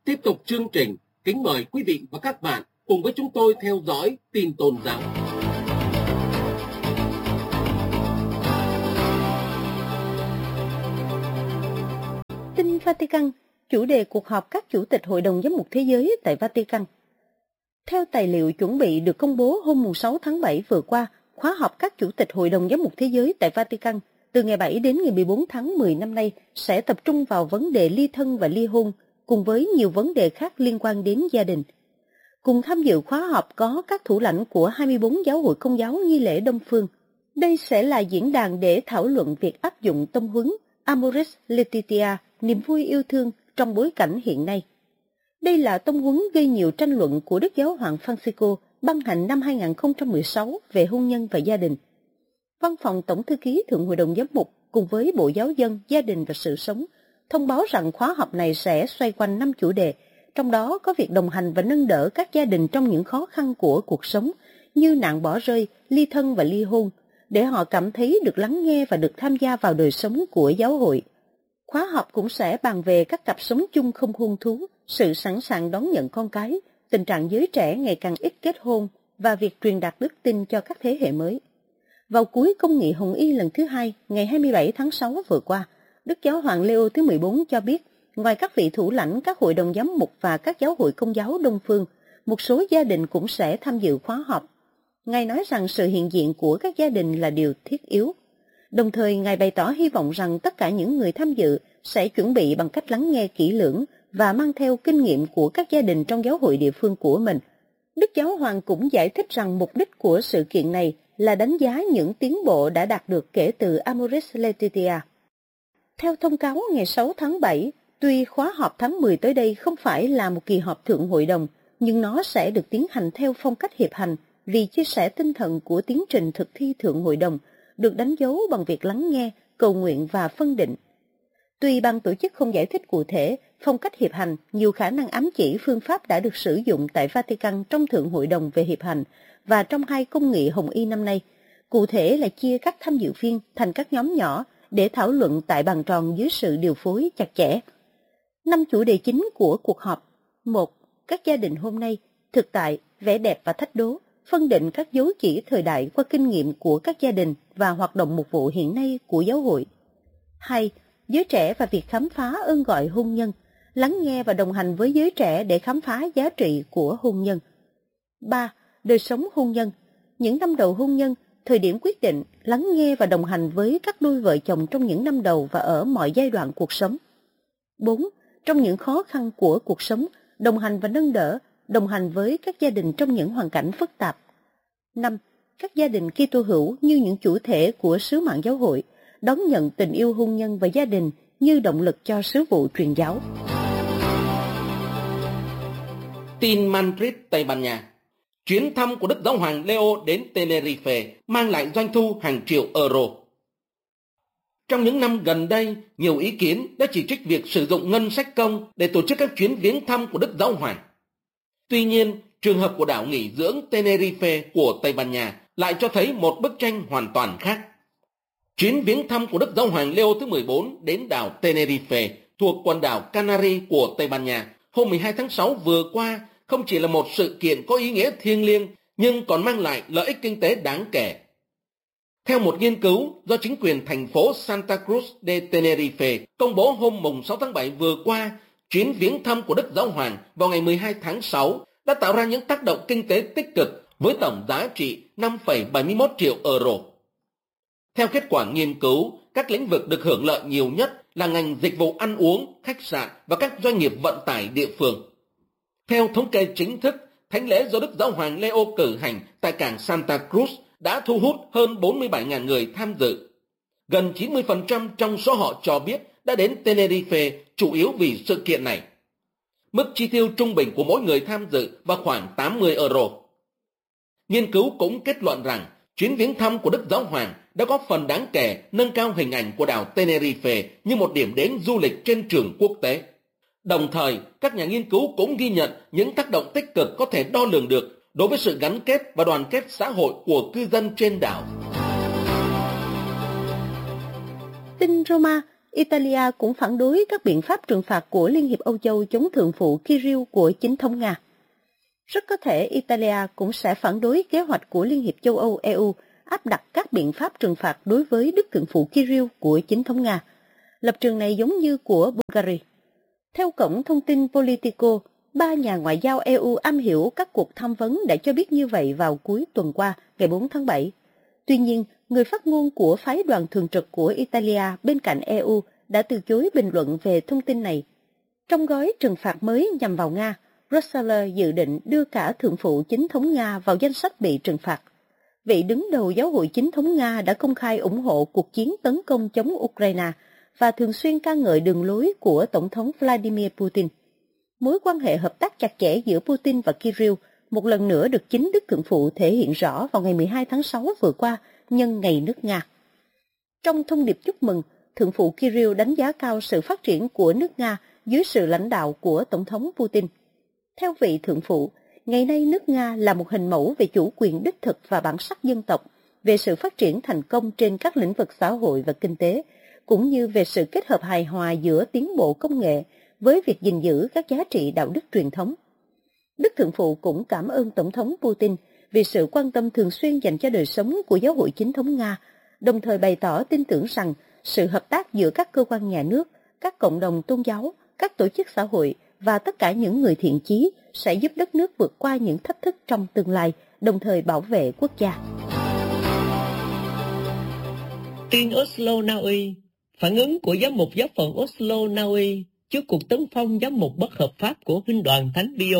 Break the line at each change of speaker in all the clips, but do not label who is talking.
Tiếp tục chương trình, kính mời quý vị và các bạn cùng với chúng tôi theo dõi tin tôn giáo.
Tin Vatican, chủ đề cuộc họp các chủ tịch Hội đồng Giám mục Thế giới tại Vatican. Theo tài liệu chuẩn bị được công bố hôm 6 tháng 7 vừa qua, khóa họp các chủ tịch Hội đồng Giám mục Thế giới tại Vatican từ ngày 7 đến ngày 14 tháng 10 năm nay sẽ tập trung vào vấn đề ly thân và ly hôn, cùng với nhiều vấn đề khác liên quan đến gia đình. Cùng tham dự khóa họp có các thủ lãnh của 24 giáo hội Công giáo nghi lễ Đông phương. Đây sẽ là diễn đàn để thảo luận việc áp dụng tông huấn Amoris Laetitia, niềm vui yêu thương trong bối cảnh hiện nay. Đây là tông huấn gây nhiều tranh luận của Đức Giáo hoàng Francisco ban hành năm 2016 về hôn nhân và gia đình. Văn phòng Tổng thư ký Thượng Hội đồng Giám mục cùng với Bộ Giáo dân, Gia đình và Sự sống thông báo rằng khóa họp này sẽ xoay quanh 5 chủ đề, trong đó có việc đồng hành và nâng đỡ các gia đình trong những khó khăn của cuộc sống như nạn bỏ rơi, ly thân và ly hôn, để họ cảm thấy được lắng nghe và được tham gia vào đời sống của giáo hội. Khóa họp cũng sẽ bàn về các cặp sống chung không hôn thú, sự sẵn sàng đón nhận con cái, tình trạng giới trẻ ngày càng ít kết hôn và việc truyền đạt đức tin cho các thế hệ mới. Vào cuối công nghị Hồng Y lần thứ 2, ngày 27 tháng 6 vừa qua, Đức Giáo hoàng Leo thứ 14 cho biết, ngoài các vị thủ lãnh các hội đồng giám mục và các giáo hội Công giáo Đông phương, một số gia đình cũng sẽ tham dự khóa họp. Ngài nói rằng sự hiện diện của các gia đình là điều thiết yếu. Đồng thời, Ngài bày tỏ hy vọng rằng tất cả những người tham dự sẽ chuẩn bị bằng cách lắng nghe kỹ lưỡng và mang theo kinh nghiệm của các gia đình trong giáo hội địa phương của mình. Đức Giáo hoàng cũng giải thích rằng mục đích của sự kiện này là đánh giá những tiến bộ đã đạt được kể từ Amoris Laetitia. Theo thông cáo ngày 6 tháng 7, tuy khóa họp tháng 10 tới đây không phải là một kỳ họp thượng hội đồng, nhưng nó sẽ được tiến hành theo phong cách hiệp hành vì chia sẻ tinh thần của tiến trình thực thi thượng hội đồng, được đánh dấu bằng việc lắng nghe, cầu nguyện và phân định. Tuy ban tổ chức không giải thích cụ thể, phong cách hiệp hành nhiều khả năng ám chỉ phương pháp đã được sử dụng tại Vatican trong Thượng Hội đồng về hiệp hành và trong 2 công nghị Hồng Y năm nay, cụ thể là chia các tham dự viên thành các nhóm nhỏ để thảo luận tại bàn tròn dưới sự điều phối chặt chẽ. 5 chủ đề chính của cuộc họp: 1. Các gia đình hôm nay, thực tại, vẻ đẹp và thách đố, phân định các dấu chỉ thời đại qua kinh nghiệm của các gia đình và hoạt động mục vụ hiện nay của giáo hội. 2. Giới trẻ và việc khám phá ơn gọi hôn nhân, lắng nghe và đồng hành với giới trẻ để khám phá giá trị của hôn nhân. 3. Đời sống hôn nhân, những năm đầu hôn nhân, thời điểm quyết định, lắng nghe và đồng hành với các đôi vợ chồng trong những năm đầu và ở mọi giai đoạn cuộc sống. 4. Trong những khó khăn của cuộc sống, đồng hành và nâng đỡ, đồng hành với các gia đình trong những hoàn cảnh phức tạp. 5. Các gia đình Kitô hữu như những chủ thể của sứ mạng giáo hội, đón nhận tình yêu hôn nhân và gia đình như động lực cho sứ vụ truyền giáo.
Tin Madrid, Tây Ban Nha. Chuyến thăm của Đức Giáo hoàng Leo đến Tenerife mang lại doanh thu hàng triệu euro. Trong những năm gần đây, nhiều ý kiến đã chỉ trích việc sử dụng ngân sách công để tổ chức các chuyến viếng thăm của Đức Giáo hoàng. Tuy nhiên, trường hợp của đảo nghỉ dưỡng Tenerife của Tây Ban Nha lại cho thấy một bức tranh hoàn toàn khác. Chuyến viếng thăm của Đức Giáo hoàng Leo thứ 14 đến đảo Tenerife thuộc quần đảo Canary của Tây Ban Nha hôm 12 tháng 6 vừa qua không chỉ là một sự kiện có ý nghĩa thiêng liêng nhưng còn mang lại lợi ích kinh tế đáng kể. Theo một nghiên cứu do chính quyền thành phố Santa Cruz de Tenerife công bố hôm 6 tháng 7 vừa qua, chuyến viếng thăm của Đức Giáo hoàng vào ngày 12 tháng 6 đã tạo ra những tác động kinh tế tích cực với tổng giá trị 5,71 triệu euro. Theo kết quả nghiên cứu, các lĩnh vực được hưởng lợi nhiều nhất là ngành dịch vụ ăn uống, khách sạn và các doanh nghiệp vận tải địa phương. Theo thống kê chính thức, thánh lễ do Đức Giáo hoàng Leo cử hành tại cảng Santa Cruz đã thu hút hơn 47.000 người tham dự. Gần 90% trong số họ cho biết đã đến Tenerife chủ yếu vì sự kiện này. Mức chi tiêu trung bình của mỗi người tham dự vào khoảng 80 euro. Nghiên cứu cũng kết luận rằng chuyến viếng thăm của Đức Giáo hoàng đã góp phần đáng kể nâng cao hình ảnh của đảo Tenerife như một điểm đến du lịch trên trường quốc tế. Đồng thời, các nhà nghiên cứu cũng ghi nhận những tác động tích cực có thể đo lường được đối với sự gắn kết và đoàn kết xã hội của cư dân trên đảo.
Tin Roma, Italia cũng phản đối các biện pháp trừng phạt của Liên hiệp Âu Châu chống thượng phụ Kirill của chính thống Nga. Rất có thể Italia cũng sẽ phản đối kế hoạch của Liên hiệp châu Âu EU áp đặt các biện pháp trừng phạt đối với đức thượng phụ Kirill của chính thống Nga. Lập trường này giống như của Bulgaria. Theo cổng thông tin Politico, 3 nhà ngoại giao EU am hiểu các cuộc tham vấn đã cho biết như vậy vào cuối tuần qua, ngày 4 tháng 7. Tuy nhiên, người phát ngôn của phái đoàn thường trực của Italia bên cạnh EU đã từ chối bình luận về thông tin này. Trong gói trừng phạt mới nhằm vào Nga, Brussels dự định đưa cả thượng phụ chính thống Nga vào danh sách bị trừng phạt. Vị đứng đầu giáo hội chính thống Nga đã công khai ủng hộ cuộc chiến tấn công chống Ukraine và thường xuyên ca ngợi đường lối của Tổng thống Vladimir Putin. Mối quan hệ hợp tác chặt chẽ giữa Putin và Kirill một lần nữa được chính đức thượng phụ thể hiện rõ vào ngày 12 tháng 6 vừa qua nhân ngày nước Nga. Trong thông điệp chúc mừng, thượng phụ Kirill đánh giá cao sự phát triển của nước Nga dưới sự lãnh đạo của Tổng thống Putin. Theo vị thượng phụ, ngày nay nước Nga là một hình mẫu về chủ quyền đích thực và bản sắc dân tộc, về sự phát triển thành công trên các lĩnh vực xã hội và kinh tế, cũng như về sự kết hợp hài hòa giữa tiến bộ công nghệ với việc gìn giữ các giá trị đạo đức truyền thống. Đức thượng phụ cũng cảm ơn Tổng thống Putin vì sự quan tâm thường xuyên dành cho đời sống của giáo hội chính thống Nga, đồng thời bày tỏ tin tưởng rằng sự hợp tác giữa các cơ quan nhà nước, các cộng đồng tôn giáo, các tổ chức xã hội và tất cả những người thiện chí sẽ giúp đất nước vượt qua những thách thức trong tương lai, đồng thời bảo vệ quốc gia.
Tin Oslo, Na Uy. Phản ứng của giám mục giáo phận Oslo, Na Uy trước cuộc tấn công giám mục bất hợp pháp của Huynh đoàn Thánh Pio.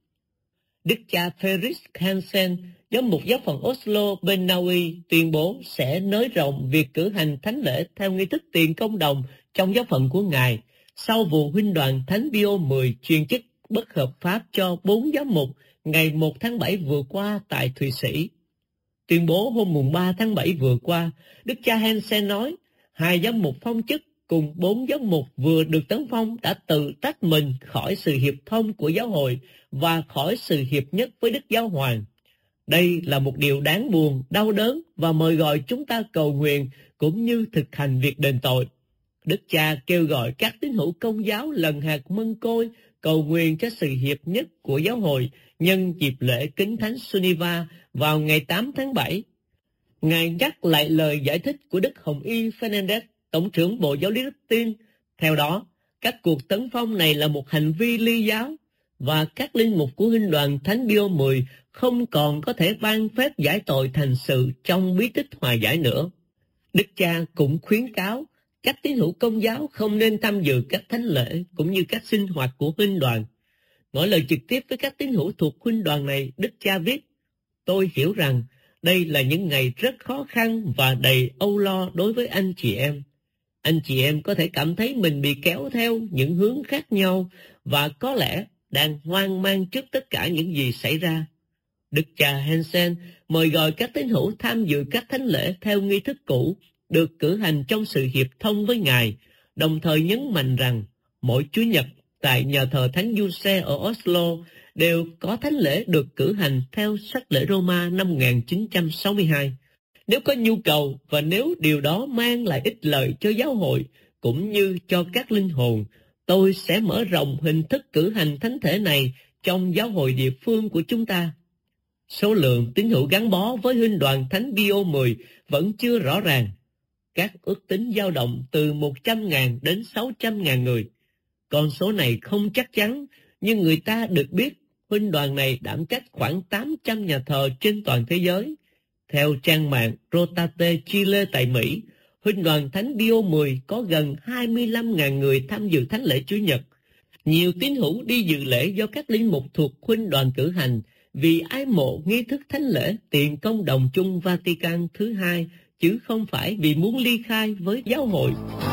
Đức cha Felix Hansen, giám mục giáo phận Oslo bên Na Uy, tuyên bố sẽ nới rộng việc cử hành thánh lễ theo nghi thức tiền công đồng trong giáo phận của Ngài, sau vụ Huynh đoàn Thánh Pio 10 truyền chức bất hợp pháp cho 4 giám mục ngày 1 tháng 7 vừa qua tại Thụy Sĩ. Tuyên bố hôm 3 tháng 7 vừa qua, Đức cha Hansen nói, 2 giám mục phong chức cùng 4 giám mục vừa được tấn phong đã tự tách mình khỏi sự hiệp thông của giáo hội và khỏi sự hiệp nhất với Đức Giáo Hoàng. Đây là một điều đáng buồn, đau đớn và mời gọi chúng ta cầu nguyện cũng như thực hành việc đền tội. Đức cha kêu gọi các tín hữu Công giáo lần hạt mân côi cầu nguyện cho sự hiệp nhất của giáo hội nhân dịp lễ Kính Thánh Suniva vào ngày 8 tháng 7. Ngài nhắc lại lời giải thích của Đức Hồng Y Fernandez, Tổng trưởng Bộ Giáo lý Đức Tin. Theo đó, các cuộc tấn công này là một hành vi ly giáo và các linh mục của Huynh đoàn Thánh Pio 10 không còn có thể ban phép giải tội thành sự trong bí tích hòa giải nữa. Đức cha cũng khuyến cáo các tín hữu Công giáo không nên tham dự các thánh lễ cũng như các sinh hoạt của Huynh đoàn. Ngỏ lời trực tiếp với các tín hữu thuộc Huynh đoàn này, Đức cha viết, tôi hiểu rằng đây là những ngày rất khó khăn và đầy âu lo đối với anh chị em. Anh chị em có thể cảm thấy mình bị kéo theo những hướng khác nhau và có lẽ đang hoang mang trước tất cả những gì xảy ra. Đức cha Hansen mời gọi các tín hữu tham dự các thánh lễ theo nghi thức cũ được cử hành trong sự hiệp thông với Ngài, đồng thời nhấn mạnh rằng mỗi Chủ nhật tại nhà thờ Thánh Giuse ở Oslo đều có thánh lễ được cử hành theo sách lễ Roma năm 1962. Nếu có nhu cầu và nếu điều đó mang lại ích lợi cho giáo hội cũng như cho các linh hồn, tôi sẽ mở rộng hình thức cử hành thánh thể này trong giáo hội địa phương của chúng ta. Số lượng tín hữu gắn bó với Huynh đoàn Thánh Pio 10 vẫn chưa rõ ràng. Các ước tính dao động từ 100.000 đến 600.000 người. Con số này không chắc chắn, nhưng người ta được biết Huynh đoàn này đảm trách khoảng 800 nhà thờ trên toàn thế giới. Theo trang mạng Rotate Chile tại Mỹ, Huynh đoàn Thánh Pio 10 có gần 25.000 người tham dự thánh lễ Chủ nhật. Nhiều tín hữu đi dự lễ do các linh mục thuộc Huynh đoàn cử hành vì ái mộ nghi thức thánh lễ tiền công đồng chung Vatican thứ hai, chứ không phải vì muốn ly khai với giáo hội.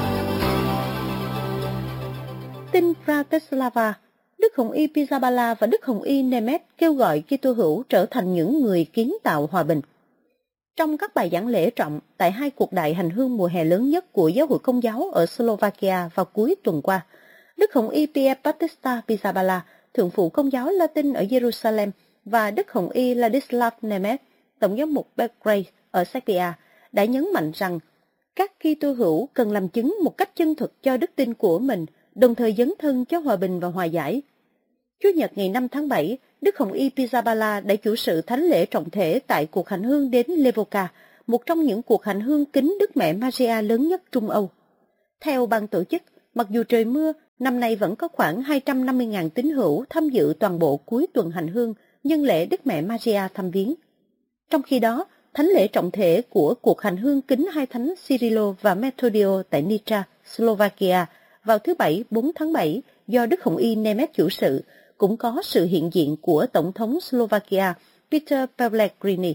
Tin Bratislava, Đức Hồng Y Pizzaballa và Đức Hồng Y Nemeth kêu gọi Kitô hữu trở thành những người kiến tạo hòa bình. Trong các bài giảng lễ trọng tại 2 cuộc đại hành hương mùa hè lớn nhất của giáo hội Công giáo ở Slovakia vào cuối tuần qua, Đức Hồng Y Pier Battista Pizzaballa, thượng phụ Công giáo Latin ở Jerusalem, và Đức Hồng Y Ladislav Nemeth, tổng giám mục Belgrade ở Serbia, đã nhấn mạnh rằng Các Kitô hữu cần làm chứng một cách chân thực cho đức tin của mình, đồng thời dấn thân cho hòa bình và hòa giải. Chủ nhật ngày 5 tháng 7, Đức Hồng Y Pizzaballa đã chủ sự thánh lễ trọng thể tại cuộc hành hương đến Levoca, một trong những cuộc hành hương kính Đức Mẹ Maria lớn nhất Trung Âu. Theo ban tổ chức, mặc dù trời mưa, năm nay vẫn có khoảng 250.000 tín hữu tham dự toàn bộ cuối tuần hành hương nhân lễ Đức Mẹ Maria thăm viếng. Trong khi đó, thánh lễ trọng thể của cuộc hành hương kính hai thánh Cyrilo và Metodio tại Nitra, Slovakia vào thứ Bảy 4 tháng 7 do Đức Hồng Y Nemet chủ sự, cũng có sự hiện diện của Tổng thống Slovakia Peter Pellegrini.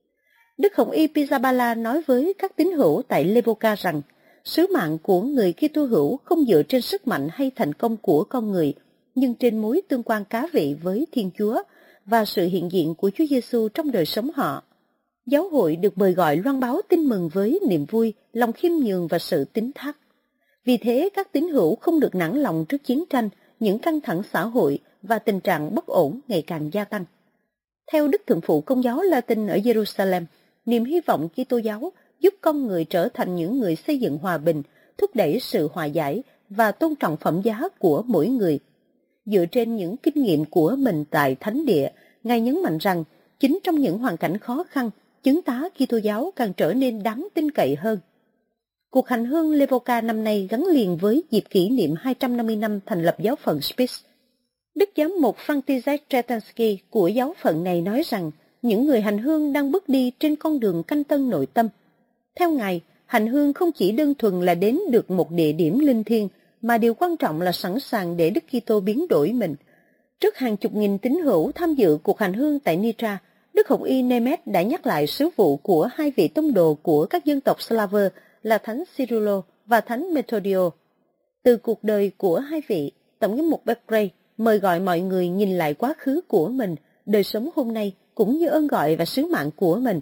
Đức Hồng Y Pizzaballa nói với các tín hữu tại Levoca rằng sứ mạng của người Kitô hữu không dựa trên sức mạnh hay thành công của con người, nhưng trên mối tương quan cá vị với Thiên Chúa và sự hiện diện của Chúa Giêsu trong đời sống họ. Giáo hội được mời gọi loan báo tin mừng với niềm vui, lòng khiêm nhường và sự tín thác. Vì thế, các tín hữu không được nản lòng trước chiến tranh, những căng thẳng xã hội và tình trạng bất ổn ngày càng gia tăng. Theo Đức Thượng phụ Công giáo Latin ở Jerusalem, niềm hy vọng Kitô giáo giúp con người trở thành những người xây dựng hòa bình, thúc đẩy sự hòa giải và tôn trọng phẩm giá của mỗi người. Dựa trên những kinh nghiệm của mình tại Thánh Địa, Ngài nhấn mạnh rằng chính trong những hoàn cảnh khó khăn, chứng tá Kitô giáo càng trở nên đáng tin cậy hơn. Cuộc hành hương Levoca năm nay gắn liền với dịp kỷ niệm 250 năm thành lập giáo phận Spiš. Đức giám mục Franciszek Tretansky của giáo phận này nói rằng những người hành hương đang bước đi trên con đường canh tân nội tâm. Theo Ngài, hành hương không chỉ đơn thuần là đến được một địa điểm linh thiêng, mà điều quan trọng là sẵn sàng để Đức Kitô biến đổi mình. Trước hàng chục nghìn tín hữu tham dự cuộc hành hương tại Nitra, Đức Hồng Y Nemet đã nhắc lại sứ vụ của hai vị tông đồ của các dân tộc Slav là Thánh Cyrilo và Thánh Metodio. Từ cuộc đời của hai vị, Tổng giám mục Beckley mời gọi mọi người nhìn lại quá khứ của mình, đời sống hôm nay cũng như ơn gọi và sứ mạng của mình.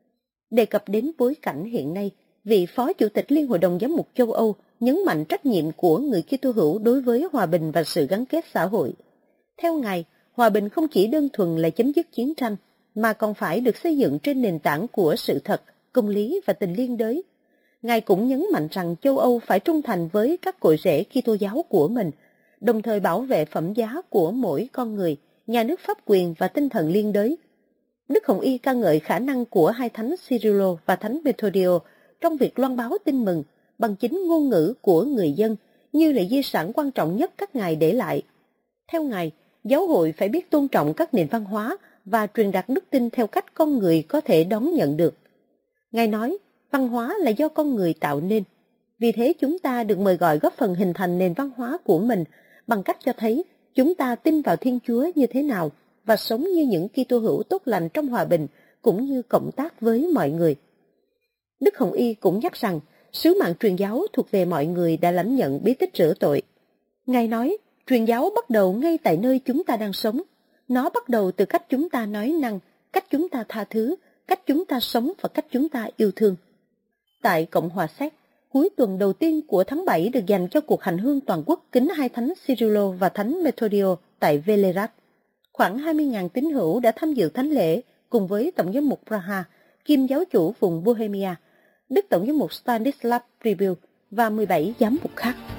Đề cập đến bối cảnh hiện nay, vị Phó Chủ tịch Liên Hội đồng Giám mục châu Âu nhấn mạnh trách nhiệm của người Kitô hữu đối với hòa bình và sự gắn kết xã hội. Theo Ngài, hòa bình không chỉ đơn thuần là chấm dứt chiến tranh, mà còn phải được xây dựng trên nền tảng của sự thật, công lý và tình liên đới. Ngài cũng nhấn mạnh rằng châu Âu phải trung thành với các cội rễ Kitô giáo của mình, đồng thời bảo vệ phẩm giá của mỗi con người, nhà nước pháp quyền và tinh thần liên đới. Đức Hồng Y ca ngợi khả năng của hai thánh Cyrilo và thánh Metodio trong việc loan báo tin mừng bằng chính ngôn ngữ của người dân như là di sản quan trọng nhất các ngài để lại. Theo Ngài, giáo hội phải biết tôn trọng các nền văn hóa và truyền đạt đức tin theo cách con người có thể đón nhận được. Ngài nói, văn hóa là do con người tạo nên. Vì thế chúng ta được mời gọi góp phần hình thành nền văn hóa của mình bằng cách cho thấy chúng ta tin vào Thiên Chúa như thế nào và sống như những Kitô hữu tốt lành trong hòa bình cũng như cộng tác với mọi người. Đức Hồng Y cũng nhắc rằng sứ mạng truyền giáo thuộc về mọi người đã lãnh nhận bí tích rửa tội. Ngài nói, truyền giáo bắt đầu ngay tại nơi chúng ta đang sống. Nó bắt đầu từ cách chúng ta nói năng, cách chúng ta tha thứ, cách chúng ta sống và cách chúng ta yêu thương. Tại Cộng hòa Séc, cuối tuần đầu tiên của tháng 7 được dành cho cuộc hành hương toàn quốc kính hai thánh Cyrilo và thánh Metodio tại Velehrad. Khoảng 20.000 tín hữu đã tham dự thánh lễ cùng với Tổng giám mục Praha, kiêm giáo chủ vùng Bohemia, Đức Tổng giám mục Stanislav Pribil và 17 giám mục khác.